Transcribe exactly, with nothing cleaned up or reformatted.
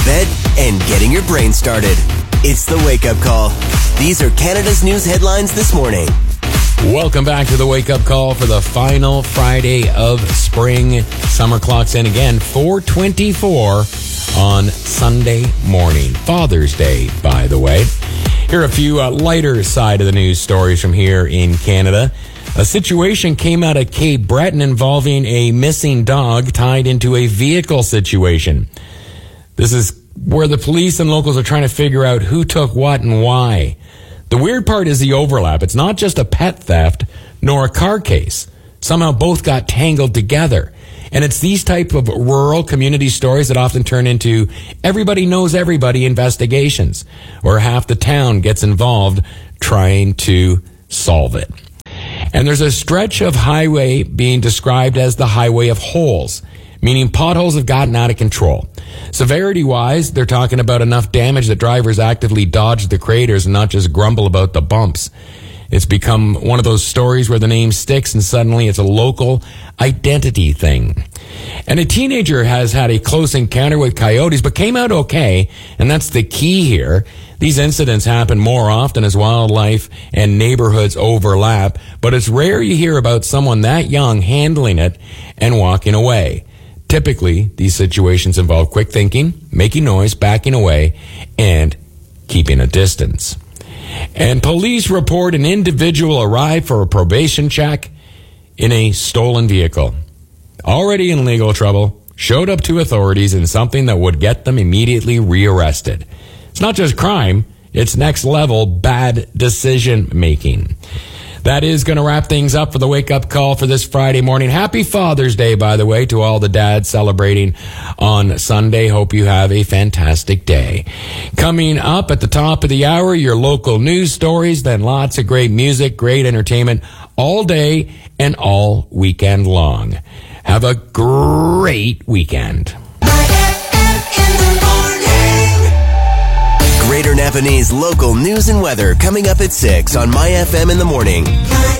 of bed and getting your brain started. It's the Wake Up Call. These are Canada's news headlines this morning. Welcome back to the Wake Up Call for the final Friday of spring. Summer clocks in again, four twenty-four on Sunday morning. Father's Day, by the way. Here are a few uh, lighter side of the news stories from here in Canada. A situation came out of Cape Breton involving a missing dog tied into a vehicle situation. This is where the police and locals are trying to figure out who took what and why. The weird part is the overlap. It's not just a pet theft nor a car case. Somehow both got tangled together. And it's these type of rural community stories that often turn into everybody knows everybody investigations, where half the town gets involved trying to solve it. And there's a stretch of highway being described as the highway of holes, meaning potholes have gotten out of control. Severity-wise, they're talking about enough damage that drivers actively dodge the craters and not just grumble about the bumps. It's become one of those stories where the name sticks and suddenly it's a local identity thing. And a teenager has had a close encounter with coyotes but came out okay, and that's the key here. These incidents happen more often as wildlife and neighborhoods overlap, but it's rare you hear about someone that young handling it and walking away. Typically, these situations involve quick thinking, making noise, backing away, and keeping a distance. And police report an individual arrived for a probation check in a stolen vehicle. Already in legal trouble, showed up to authorities in something that would get them immediately rearrested. It's not just crime, it's next level bad decision making. That is going to wrap things up for the Wake Up Call for this Friday morning. Happy Father's Day, by the way, to all the dads celebrating on Sunday. Hope you have a fantastic day. Coming up at the top of the hour, your local news stories, then lots of great music, great entertainment all day and all weekend long. Have a great weekend. Greater Napanese local news and weather coming up at six on My F M in the morning.